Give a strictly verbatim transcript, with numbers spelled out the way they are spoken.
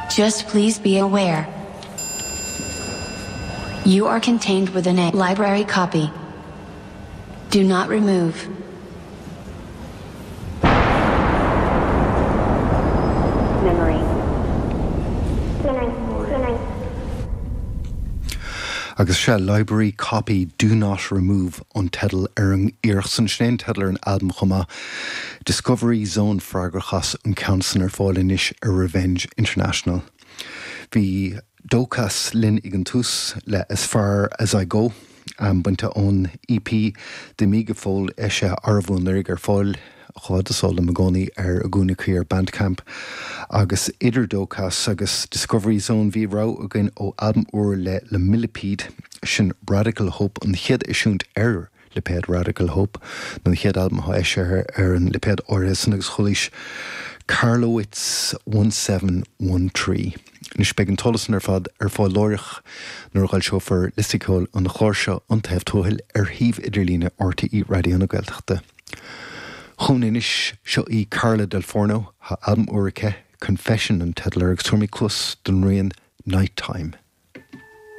Just please be aware. You are contained within a library copy. Do not remove. Memory. Agus se library copy do not remove an tedal ar an iarsan snéin tedal ar an album chuma Discovery Zone fragrachas an counselor fáilinis a Revenge International. Bhí dóchas linn igantus le As Far As I Go am bunta ón E P de míga fól eise arbhún lyrig ar fáil chuadasáil le magónaí ar a gúna chuir Bandcamp agus idir dóchas agus Discovery Zone bhí rá again ó album uair le le Millipede sin Radical Hope an chiad isiúnt ar le péad Radical Hope na chiad album ha eise ar an le péad orthes agus cholis Carlowitz one seven one three. Nis begin tollasan ar fad ar fáil lorich nuair gáil seofar listicol an chláirseo an taobh tóil ar híomh idirlíne R T E radio na Gaeltachta. Chóninis seo í Carla Del Forno ha album uairce Confession an tedlar agus tuairmí clús don rian Nighttime.